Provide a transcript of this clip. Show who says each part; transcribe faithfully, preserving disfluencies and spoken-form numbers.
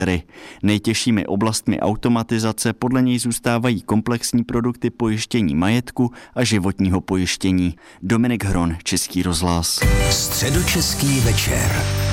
Speaker 1: Tři. Nejtěžšími oblastmi automatizace podle něj zůstávají komplexní produkty pojištění majetku a životního pojištění. Dominik Hron, Český rozhlas.
Speaker 2: Středočeský večer.